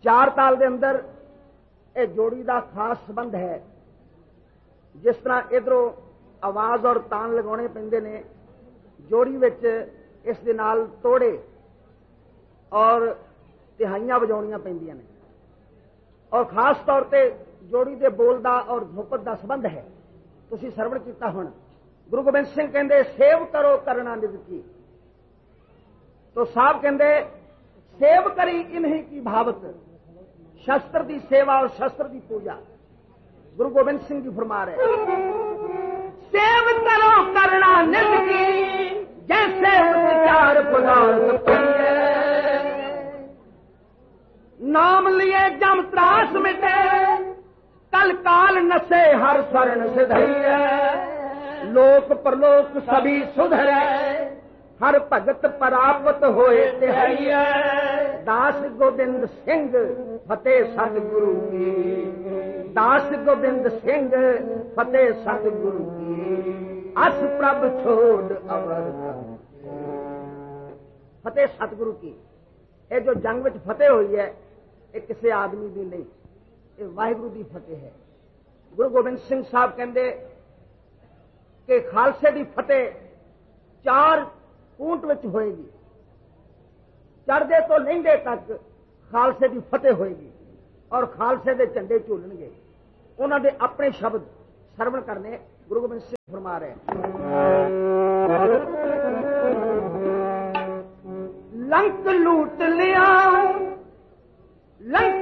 चार ताल के अंदर यह जोड़ी का खास संबंध है। जिस तरह इधरों आवाज और तान लगाने पैंदे ने, जोड़ी विच इस दे नाल तोड़े और तिहाइयां वजाउणियां पैंदियां ने, और खास तौर पर जोड़ी के बोल का और धुपत का संबंध है। तुसीं सरवण कीता हुण गुरु गोबिंद सिंह कहंदे सेव करो करना निज की, तो साहब कहंदे सेव करी इन्हीं की भावत, शस्त्र की सेवा और शस्त्र की पूजा। गुरु गोबिंद सिंह जी फरमा रहे सेव करो करना निज की, जैसे विचार पदार्थ नाम लिए जम त्रास मिटे, कल काल नशे हर शरण सिधैया। लोक परलोक सभी सुधरे, हर भगत परापत होए तिहैया। दास गोबिंद सिंह फतेह सतगुरु की, दास गोबिंद सिंह फतेह सतगुरु की। अस प्रभ छोड़ अवर फतेह सतगुरु की। ये जो जंग में फतेह हुई है, ये किसी आदमी की नहीं, ये वाहिगुरु की फतेह है। गुरु गोबिंद सिंह साहब कहते कि खालसे की फतेह 4 ऊंट विच होएगी, चढ़दे तो लहिंदे तक खालसे की फतेह होएगी और खालसे के झंडे झूलणगे। उन्होंने अपने शब्द सरवण करने गुरु गोबिंद सिंह फरमा रहे लंक लूट लिया, लंक